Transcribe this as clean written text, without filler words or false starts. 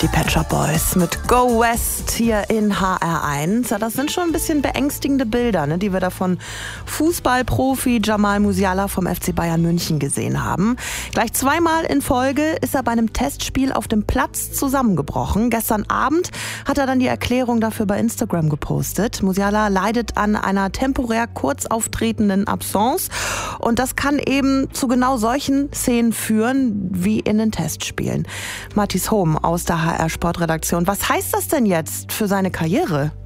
Die Pet Shop Boys mit Go West hier in HR1. Ja, das sind schon ein bisschen beängstigende Bilder, ne, die wir da von Fußballprofi Jamal Musiala vom FC Bayern München gesehen haben. Gleich zweimal in Folge ist er bei einem Testspiel auf dem Platz zusammengebrochen. Gestern Abend hat er dann die Erklärung dafür bei Instagram gepostet. Musiala leidet an einer temporär kurz auftretenden Absence und das kann eben zu genau solchen Szenen führen wie in den Testspielen. Mathis Hohm aus der HR-Sportredaktion. Was heißt das denn jetzt für seine Karriere?